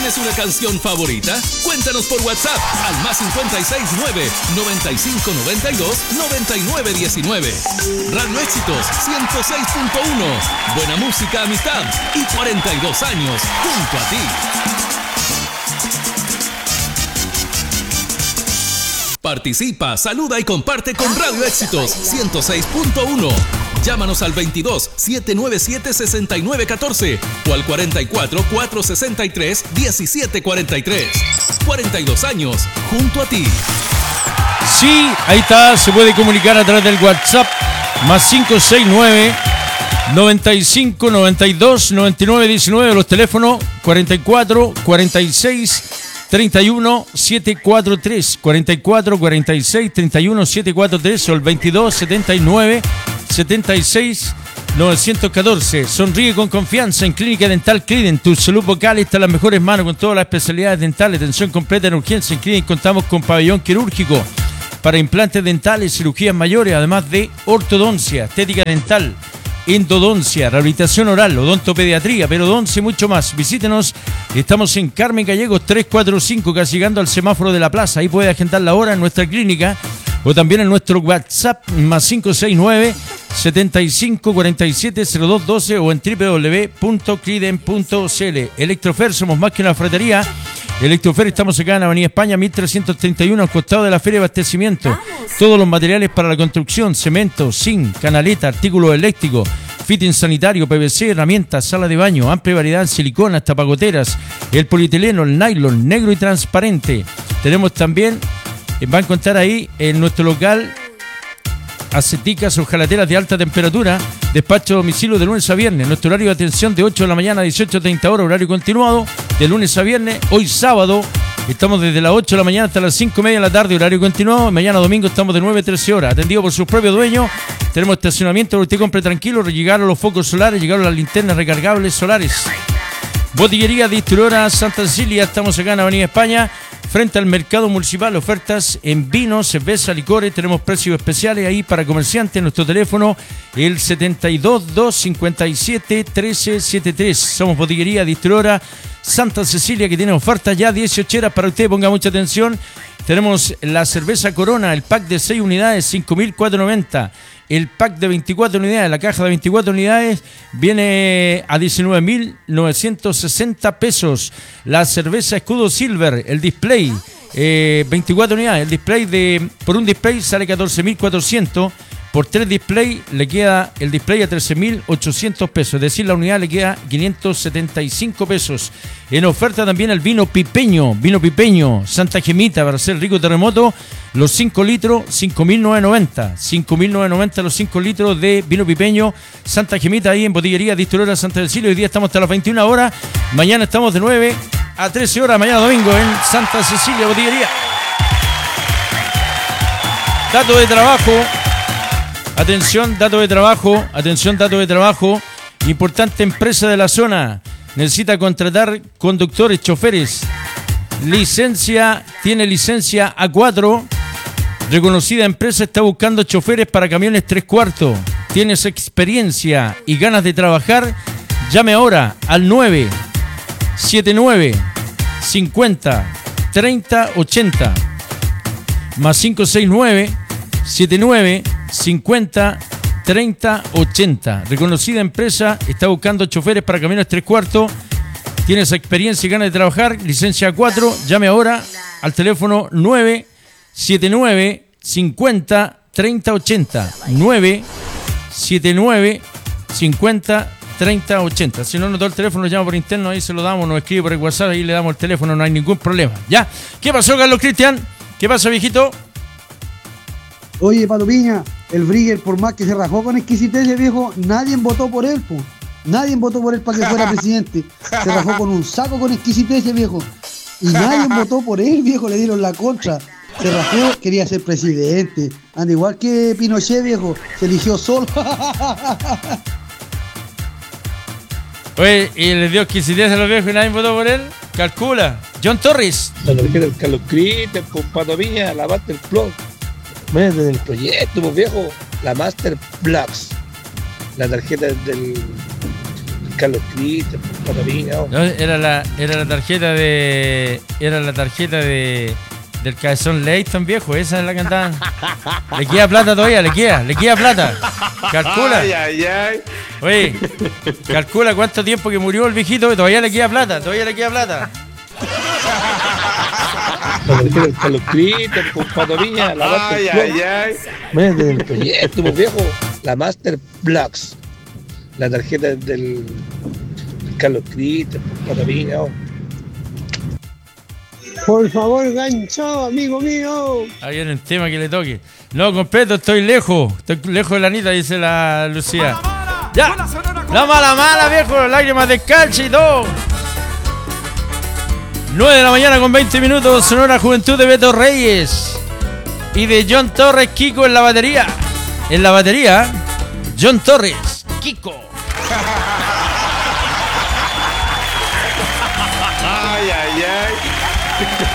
¿Tienes una canción favorita? Cuéntanos por WhatsApp al más 569-9592-9919. Radio Éxitos 106.1. Buena música, amistad y 42 años junto a ti. Participa, saluda y comparte con Radio Éxitos 106.1. Llámanos al 22 797 6914 o al 44 463 1743. 42 años junto a ti. Sí, ahí está, se puede comunicar a través del WhatsApp más 569 95 92 99 19, los teléfonos 44 46 31 743, 44 46 31 743 o el 22 79 76 914. Sonríe con confianza en Clínica Dental Criden. Tu salud bucal está en las mejores manos con todas las especialidades dentales. Atención completa en urgencia. En Criden contamos con pabellón quirúrgico para implantes dentales, cirugías mayores, además de ortodoncia, estética dental, endodoncia, rehabilitación oral, odontopediatría, periodoncia y mucho más. Visítenos, estamos en Carmen Gallegos 345, casi llegando al semáforo de la plaza. Ahí puede agendar la hora en nuestra clínica o también en nuestro WhatsApp más 569 75 47 02 12 o en www.criden.cl. Electrofer, somos más que una ferretería. Electrofer, estamos acá en Avenida España 1331, al costado de la Feria de Abastecimiento. Todos los materiales para la construcción: cemento, zinc, canaleta, artículos eléctricos, fitting sanitario, PVC, herramientas, sala de baño, amplia variedad en silicona, hasta pagoteras, el polietileno, el nylon, negro y transparente. Tenemos también, va a encontrar ahí en nuestro local, aceticas o jalateras de alta temperatura, despacho a domicilio de lunes a viernes. Nuestro horario de atención de 8 de la mañana a 18:30 horas, horario continuado de lunes a viernes. Hoy sábado estamos desde las 8 de la mañana hasta las 5:30 de la tarde, horario continuado. Mañana domingo estamos de 9 a 13 horas, atendido por sus propios dueños. Tenemos estacionamiento para que usted compre tranquilo. Llegaron los focos solares, llegaron las linternas recargables solares. Botillería Distribuidora Santa Cecilia, estamos acá en Avenida España, frente al mercado municipal. Ofertas en vino, cerveza, licores. Tenemos precios especiales ahí para comerciantes. Nuestro teléfono, el 72 257 1373. Somos Botillería Distribuidora Santa Cecilia, que tiene ofertas ya 18 para usted. Ponga mucha atención. Tenemos la cerveza Corona, el pack de 6 unidades, 5.490. El pack de 24 unidades, la caja de 24 unidades, viene a 19.960 pesos. La cerveza Escudo Silver, el display, 24 unidades. El display por un display sale 14.400. Por 3 display le queda el display a 13.800 pesos. Es decir, la unidad le queda 575 pesos. En oferta también el vino pipeño Santa Gemita, para hacer rico terremoto. Los 5 litros, 5.990. 5.990 los 5 litros de vino pipeño Santa Gemita, ahí en Botillería Distribuidora Santa Cecilia. Hoy día estamos hasta las 21 horas. Mañana estamos de 9 a 13 horas. Mañana domingo en Santa Cecilia, Botillería. Dato de trabajo. Atención, dato de trabajo. Importante empresa de la zona. Necesita contratar conductores, choferes. Tiene licencia A4. Reconocida empresa está buscando choferes para camiones 3/4. ¿Tienes experiencia y ganas de trabajar? Llame ahora al 979 50 30 80 más 569 79 50 30 80. Reconocida empresa está buscando choferes para camiones 3/4. ¿Tienes experiencia y ganas de trabajar? Licencia A4. Llame ahora al teléfono 979 50 30 80. 979 50 30 80. Si no notó el teléfono, llama por interno, ahí se lo damos, nos escribe por el WhatsApp, ahí le damos el teléfono, no hay ningún problema. ¿Ya? ¿Qué pasó, Carlos Cristian? ¿Qué pasa, viejito? Oye, Pato Piña, el Brigger, por más que se rajó con exquisitez de viejo, nadie votó por él, po. Nadie votó por él para que fuera presidente. Se rajó con un saco con exquisitez de viejo. Y nadie votó por él, viejo, le dieron la contra. Se rajó, quería ser presidente. Anda igual que Pinochet, viejo, se eligió solo. Oye, y le dio exquisitez a los viejos y nadie votó por él. Calcula. John Torres. La tarjeta del Carlos Cristian, con Pato Piña, la Master Plus. Desde el proyecto, pues viejo, la Master Plus. La tarjeta del Carlos Cristian, Pato Piña. No, era la tarjeta de. Era la tarjeta de. Del Cabezón Leighton, viejo, esa es la que andaban. Le queda plata todavía, le queda plata. Calcula. Ay. Oye, calcula cuánto tiempo que murió el viejito y todavía le queda plata. Carlos Cristian, Pato Piña, la Master Plus. Mira, del proyecto, pues, viejo, la Master Blocks. La tarjeta del Carlos Cristian, Pato Piña. Por favor, gancho, amigo mío. Ahí viene un tema que le toque. No, completo, estoy lejos de la Anita, dice la Lucía. Ya, la mala, viejo, lágrimas de calche y todo. 9 de la mañana con 20 minutos, Sonora Juventud de Beto Reyes y de John Torres, Kiko en la batería. En la batería, John Torres, Kiko. Ay.